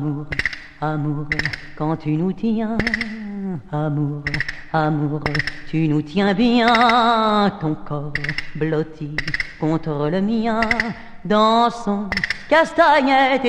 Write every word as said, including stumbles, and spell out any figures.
Amour, amour, quand tu nous tiens, amour, amour, tu nous tiens bien, ton corps blotti contre le mien, dans son castagnette